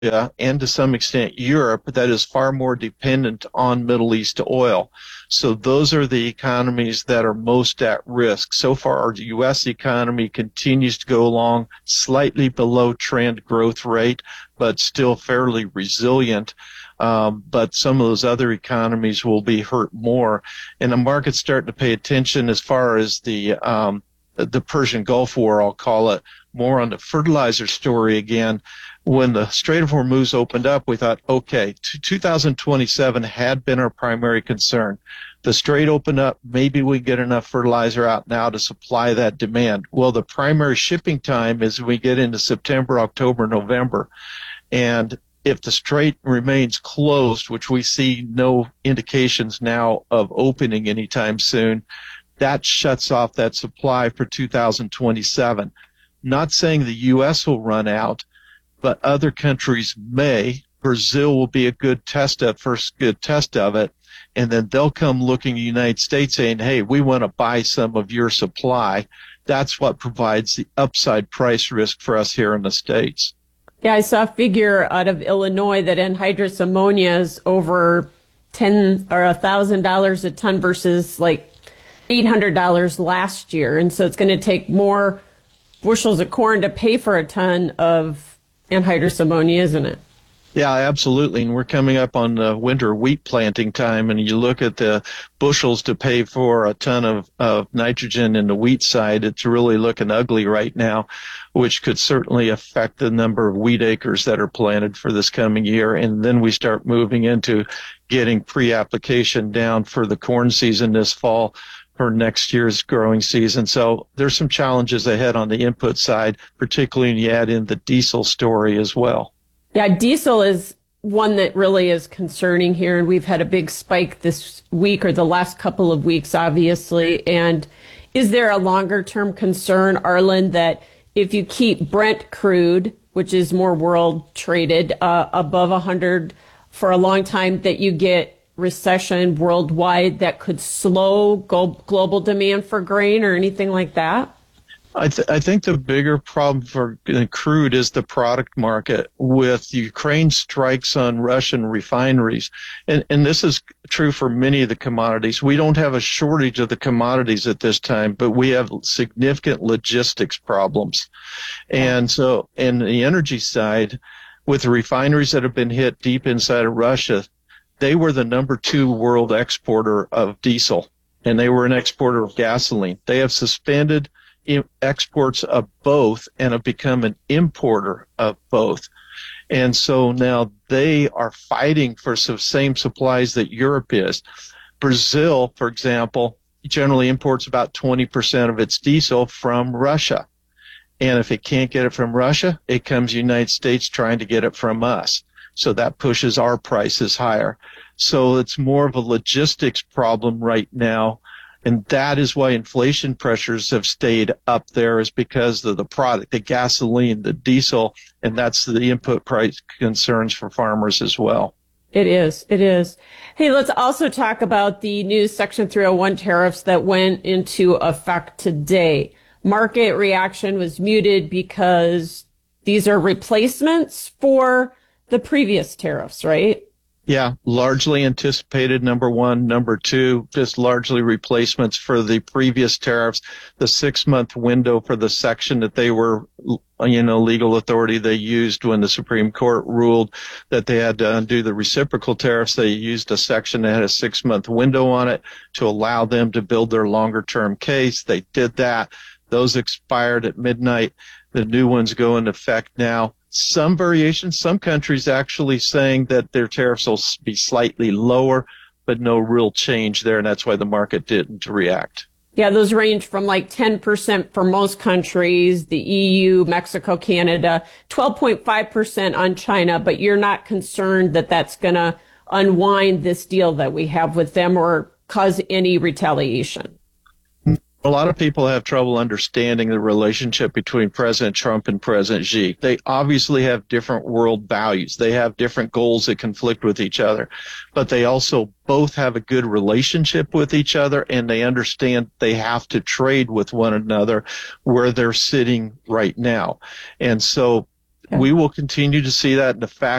and to some extent Europe that is far more dependent on Middle East oil. So those are the economies that are most at risk. So far, our U.S. economy continues to go along slightly below trend growth rate, but still fairly resilient. But some of those other economies will be hurt more. And the market's starting to pay attention as far as the Persian Gulf War, I'll call it, more on the fertilizer story again. When the Strait of Hormuz opened up, we thought, okay, 2027 had been our primary concern. The Strait opened up, maybe we get enough fertilizer out now to supply that demand. Well, the primary shipping time is we get into September, October, November. And if the Strait remains closed, which we see no indications now of opening anytime soon, that shuts off that supply for 2027. Not saying the U.S. will run out, but other countries may. Brazil will be a good test of it. And then they'll come looking at the United States saying, hey, we want to buy some of your supply. That's what provides the upside price risk for us here in the States. Yeah, I saw a figure out of Illinois that anhydrous ammonia is over $1,000 a ton versus like $800 last year. And so it's going to take more bushels of corn to pay for a ton of anhydrous ammonia, isn't it? Yeah, absolutely. And we're coming up on the winter wheat planting time, and you look at the bushels to pay for a ton of nitrogen in the wheat side, it's really looking ugly right now, which could certainly affect the number of wheat acres that are planted for this coming year. And then we start moving into getting pre-application down for the corn season this fall for next year's growing season. So there's some challenges ahead on the input side, particularly when you add in the diesel story as well. Yeah, diesel is one that really is concerning here. And we've had a big spike this week or the last couple of weeks, obviously. And is there a longer term concern, Arlen, that if you keep Brent crude, which is more world traded, above 100 for a long time, that you get recession worldwide that could slow global demand for grain or anything like that? I think the bigger problem for crude is the product market with Ukraine strikes on Russian refineries. And this is true for many of the commodities. We don't have a shortage of the commodities at this time, but we have significant logistics problems. And so in the energy side, with the refineries that have been hit deep inside of Russia, they were the number 2 world exporter of diesel, and they were an exporter of gasoline. They have suspended exports of both and have become an importer of both. And so now they are fighting for some same supplies that Europe is. Brazil, for example, generally imports about 20% of its diesel from Russia. And if it can't get it from Russia, it comes to the United States trying to get it from us. So that pushes our prices higher. So it's more of a logistics problem right now. And that is why inflation pressures have stayed up there, is because of the product, the gasoline, the diesel, and that's the input price concerns for farmers as well. It is. It is. Hey, let's also talk about the new Section 301 tariffs that went into effect today. Market reaction was muted because these are replacements for the previous tariffs, right? Yeah, largely anticipated, number one. Number two, just largely replacements for the previous tariffs. The 6-month window for the section that they were, legal authority they used when the Supreme Court ruled that they had to undo the reciprocal tariffs. They used a section that had a 6-month window on it to allow them to build their longer term case. They did that. Those expired at midnight. The new ones go into effect now. Some variations, some countries actually saying that their tariffs will be slightly lower, but no real change there, and that's why the market didn't react. Yeah, those range from like 10% for most countries, the EU, Mexico, Canada, 12.5% on China, but you're not concerned that that's going to unwind this deal that we have with them or cause any retaliation? A lot of people have trouble understanding the relationship between President Trump and President Xi. They obviously have different world values. They have different goals that conflict with each other, but they also both have a good relationship with each other, and they understand they have to trade with one another where they're sitting right now. And so we will continue to see that. The fact